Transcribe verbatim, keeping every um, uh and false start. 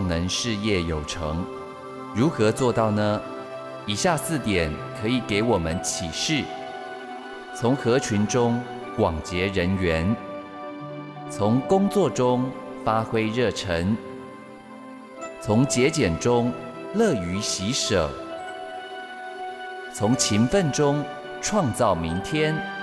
能事业有成。如何做到呢？以下四点可以给我们启示：从合群中广结人缘，从工作中发挥热忱，从节俭中乐于喜舍，从勤奋中创造明天。